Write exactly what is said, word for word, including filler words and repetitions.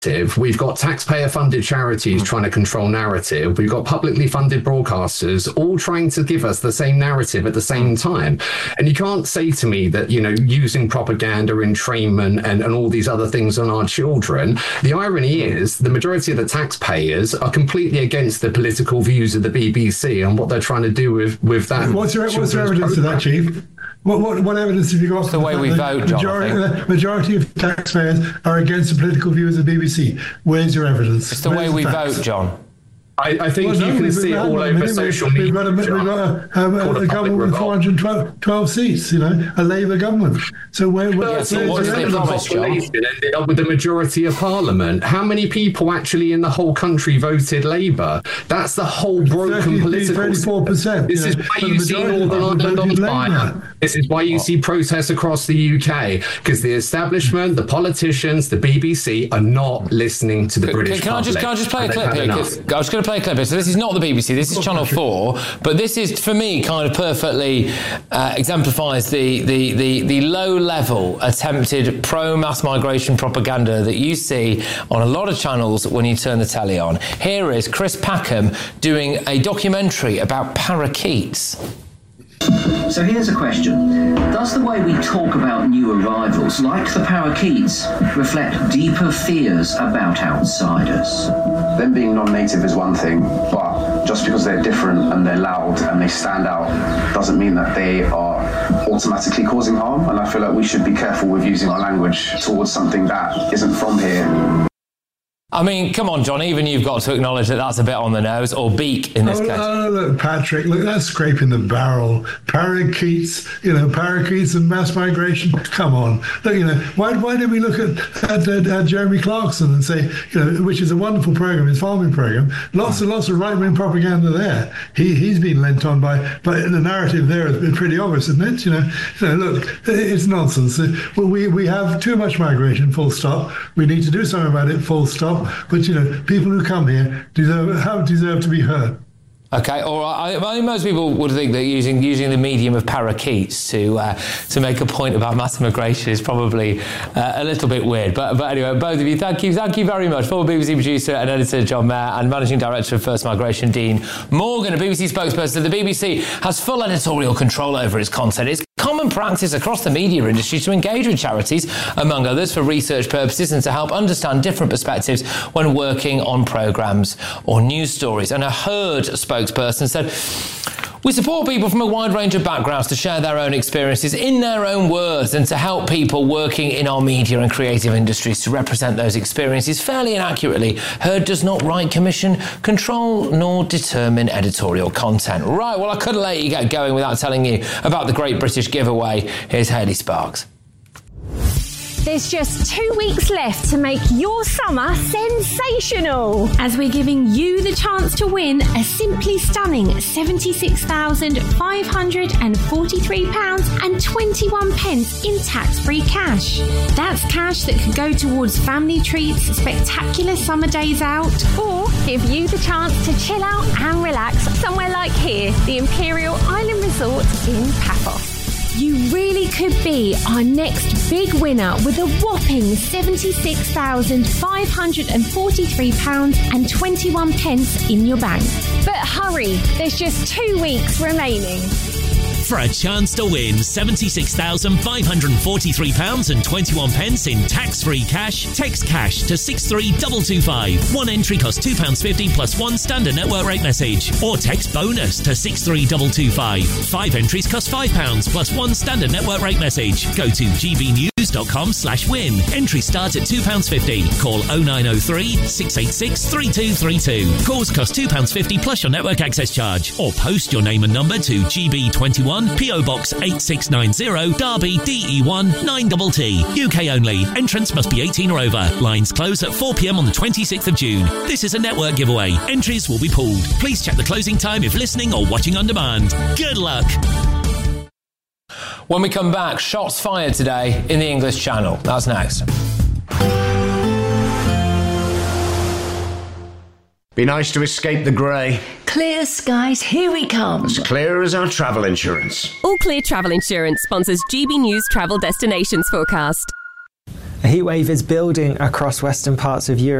We've got taxpayer-funded charities trying to control narrative. We've got publicly funded broadcasters all trying to give us the same narrative at the same time. And you can't say to me that, you know, using propaganda, entrainment, and, and all these other things on our children. The irony is the majority of the taxpayers are completely against the political views of the B B C and what they're trying to do with, with that. What's your, what's your evidence of that, Chief? What, what what evidence have you got? It's the way we vote, John. Majority, the majority of taxpayers are against the political views of the B B C. Where's your evidence? It's the Where's way we the facts? vote, John. I, I think well, you no, can see it all over minute, social we've, media. We've got a, we've got a, um, a, a government with four hundred twelve seats, you know, a Labour government. So where, where, yeah, so what's the promise, John? With the majority of Parliament, how many people actually in the whole country voted Labour? That's the whole broken thirty, political. thirty-four percent. This is why you see Northern Ireland on fire. This is why you see protests across the U K, because the establishment, the politicians, the B B C are not listening to the can, British can I just, public. Can I just play a clip here? I was going to play a clip here. So this is not the B B C, this is Channel four, but this is, for me, kind of perfectly uh, exemplifies the, the, the, the low-level attempted pro-mass migration propaganda that you see on a lot of channels when you turn the telly on. Here is Chris Packham doing a documentary about parakeets. So here's a question. Does the way we talk about new arrivals, like the parakeets, reflect deeper fears about outsiders? Them being non-native is one thing, but just because they're different and they're loud and they stand out doesn't mean that they are automatically causing harm. And I feel like we should be careful with using our language towards something that isn't from here. I mean, come on, John, even you've got to acknowledge that that's a bit on the nose, or beak in this oh, case. Oh, look, Patrick, look, that's scraping the barrel. Parakeets, you know, parakeets and mass migration. Come on. Look, you know, why why did we look at, at, at, at Jeremy Clarkson and say, you know, which is a wonderful program, his farming program, lots and lots of right-wing propaganda there. He, he's been lent on by, by the narrative there has been pretty obvious, isn't it? You know, you know look, it's nonsense. Well, we, we have too much migration, full stop. We need to do something about it, full stop. But, you know, people who come here deserve have deserve to be heard. Okay, all right. I, I think most people would think that using using the medium of parakeets to uh, to make a point about mass immigration is probably uh, a little bit weird. But but anyway, both of you, thank you, thank you very much. Former B B C producer and editor John Mayer and managing director of First Migration Dean Morgan, a B B C spokesperson, said the B B C has full editorial control over its content. It's common practice across the media industry to engage with charities, among others, for research purposes and to help understand different perspectives when working on programmes or news stories. And a Herd spokesperson said, we support people from a wide range of backgrounds to share their own experiences in their own words and to help people working in our media and creative industries to represent those experiences fairly and accurately. Herd does not write, commission, control, nor determine editorial content. Right, well, I couldn't let you get going without telling you about the Great British Giveaway. Here's Hayley Sparks. There's just two weeks left to make your summer sensational, as we're giving you the chance to win a simply stunning seventy-six thousand five hundred forty-three pounds and twenty-one pence in tax-free cash. That's cash that could go towards family treats, spectacular summer days out, or give you the chance to chill out and relax somewhere like here, the Imperial Island Resort in Paphos. You really could be our next big winner with a whopping seventy-six thousand five hundred forty-three pounds and twenty-one pence in your bank. But hurry, there's just two weeks remaining. For a chance to win seventy-six thousand five hundred forty-three pounds and twenty-one pence in tax-free cash, text cash to six three two two five. One entry costs two pounds fifty plus one standard network rate message. Or text bonus to six three two two five. Five entries cost five pounds plus one standard network rate message. Go to gbnews.com slash win. Entries start at two pounds fifty. Call oh nine oh three, six eight six, three two three two. Calls cost two pounds fifty plus your network access charge. Or post your name and number to G B twenty-one, P O Box eight six nine zero, Derby, D E one nine T T. U K only. Entrance must be eighteen or over. Lines close at four p.m. on the twenty-sixth of June. This is a network giveaway. Entries will be pulled. Please check the closing time if listening or watching on demand. Good luck. When we come back, shots fired today in the English Channel. That's next. Be nice to escape the grey. Clear skies, here we come. As clear as our travel insurance. All Clear Travel Insurance sponsors G B News Travel Destinations Forecast. A heatwave is building across western parts of Europe.